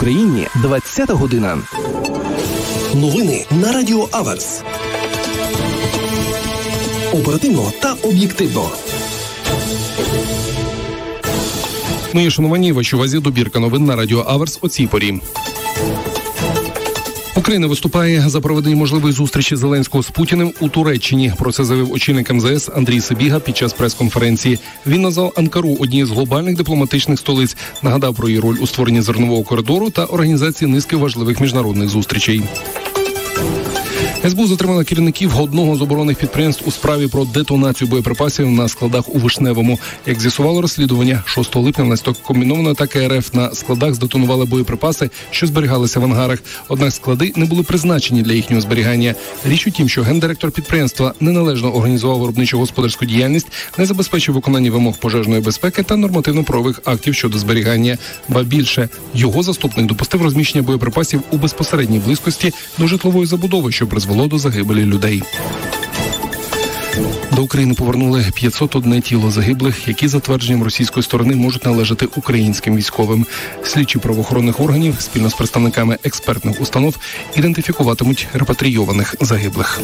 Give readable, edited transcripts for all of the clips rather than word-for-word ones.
Україні 20-та година. Новини на Радіо Аверс. Оперативно та об'єктивно. Мої шановані, вашій увазі добірка новин на Радіо Аверс о цій порі. Україна виступає за проведення можливої зустрічі Зеленського з Путіним у Туреччині. Про це заявив очільник МЗС Андрій Сибіга під час прес-конференції. Він назвав Анкару однією з глобальних дипломатичних столиць, нагадав про її роль у створенні зернового коридору та організації низки важливих міжнародних зустрічей. СБУ затримала керівників одного з оборонних підприємств у справі про детонацію боєприпасів на складах у Вишневому. Як з'ясувало розслідування, 6 липня внаслідок комбінованої атаки РФ на складах здетонували боєприпаси, що зберігалися в ангарах. Однак склади не були призначені для їхнього зберігання. Річ у тім, що гендиректор підприємства неналежно організував виробничо-господарську діяльність, не забезпечив виконання вимог пожежної безпеки та нормативно-правових актів щодо зберігання. Ба більше, його заступник допустив розміщення боєприпасів у безпосередній близькості до житлової забудови, що призвело до загибелі людей. До України повернули 501 тіло загиблих, які, за твердженням російської сторони, можуть належати українським військовим. Слідчі правоохоронних органів спільно з представниками експертних установ ідентифікуватимуть репатрійованих загиблих.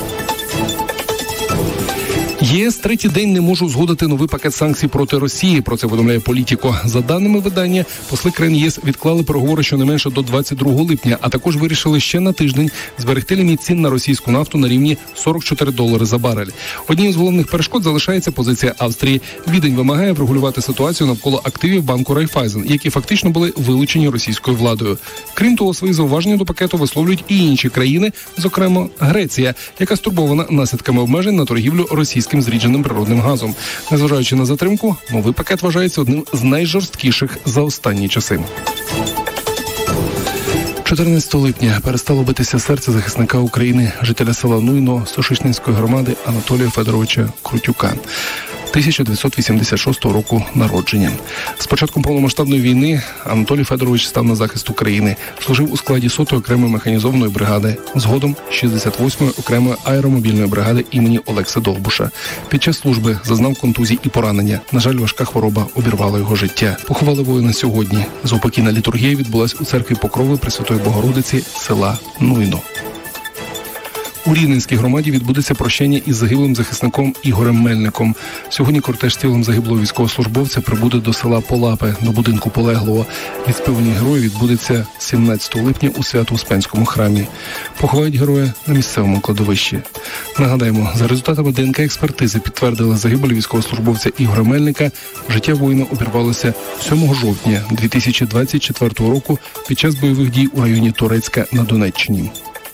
ЄС третій день не може узгодити новий пакет санкцій проти Росії. Про це повідомляє Політіко. За даними видання, посли країн ЄС відклали переговори щонайменше до 22 липня, а також вирішили ще на тиждень зберегти ліміт цін на російську нафту на рівні $44 за барель. Однією з головних перешкод залишається позиція Австрії. Відень вимагає врегулювати ситуацію навколо активів банку Райфайзен, які фактично були вилучені російською владою. Крім того, свої зауваження до пакету висловлюють і інші країни, зокрема Греція, яка стурбована наслідками обмежень на торгівлю російським зрідженим природним газом. Незважаючи на затримку, новий пакет вважається одним з найжорсткіших за останні часи. 14 липня перестало битися серце захисника України, жителя села Нуйно Сошишнинської громади Анатолія Федоровича Крутюка. 1986 року народження. З початком повномасштабної війни Анатолій Федорович став на захист України. Служив у складі 100-ї окремої механізованої бригади, згодом 68-ї окремої аеромобільної бригади імені Олекси Довбуша. Під час служби зазнав контузій і поранення. На жаль, важка хвороба обірвала його життя. Поховали воїна сьогодні. Заупокійна літургія відбулась у церкві Покрови Пресвятої Богородиці села Нуйно. У Рівненській громаді відбудеться прощання із загиблим захисником Ігорем Мельником. Сьогодні кортеж з тілом загиблого військовослужбовця прибуде до села Полапи, до будинку полеглого. Відспівання героя відбудеться 17 липня у Свято-Успенському храмі. Поховають героя на місцевому кладовищі. Нагадаємо, за результатами ДНК-експертизи підтвердили загибель військовослужбовця Ігоря Мельника. Життя воїна обірвалося 7 жовтня 2024 року під час бойових дій у районі Торецька на Донеччині.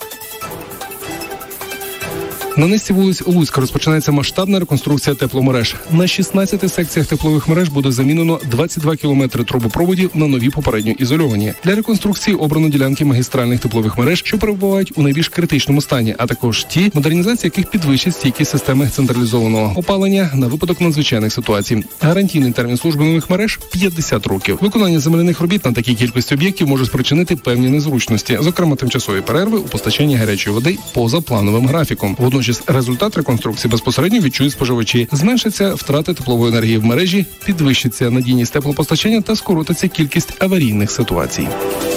На низці вулиць Луцька розпочинається масштабна реконструкція тепломереж. На 16 секціях теплових мереж буде замінено 22 кілометри трубопроводів на нові попередньо ізольовані. Для реконструкції обрано ділянки магістральних теплових мереж, що перебувають у найбільш критичному стані, а також ті, модернізація яких підвищить стійкість системи централізованого опалення на випадок надзвичайних ситуацій. Гарантійний термін служби нових мереж – 50 років. Виконання земляних робіт на такій кількості об'єктів може спричинити певні незручності, зокрема тимчасові перерви у постачанні гарячої води поза плановим графіком. Водночас результат реконструкції безпосередньо відчують споживачі. Зменшаться втрати теплової енергії в мережі, підвищиться надійність теплопостачання та скоротиться кількість аварійних ситуацій.